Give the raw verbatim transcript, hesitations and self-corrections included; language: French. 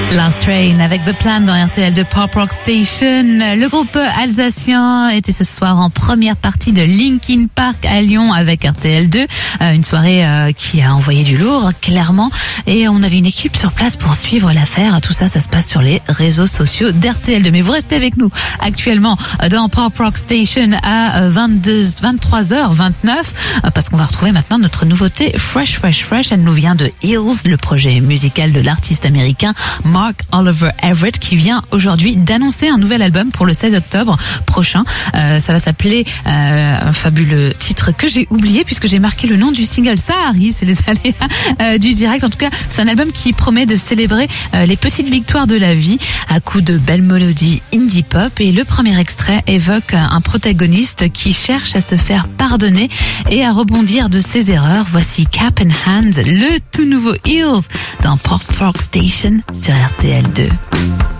Last Train avec The Plan dans R T L deux Pop Rock Station. Le groupe alsacien était ce soir en première partie de Linkin Park à Lyon avec R T L deux. Euh, une soirée euh, qui a envoyé du lourd, clairement. Et on avait une équipe sur place pour suivre l'affaire. Tout ça, ça se passe sur les réseaux sociaux d'R T L deux. Mais vous restez avec nous actuellement dans Pop Rock Station à vingt-deux, vingt-trois heures vingt-neuf parce qu'on va retrouver maintenant notre nouveauté Fresh, Fresh, Fresh. Elle nous vient de Hills, le projet musical de l'artiste américain Mark Oliver Everett qui vient aujourd'hui d'annoncer un nouvel album pour le seize octobre prochain. Euh, ça va s'appeler euh, un fabuleux titre que j'ai oublié puisque j'ai marqué le nom du single. Ça arrive, c'est les aléas euh, du direct. En tout cas, c'est un album qui promet de célébrer euh, les petites victoires de la vie à coups de belles mélodies indie pop. Et le premier extrait évoque un protagoniste qui cherche à se faire pardonner et à rebondir de ses erreurs. Voici Cap in Hand, le tout nouveau Hills dans Pop Rock Station sur R T L deux.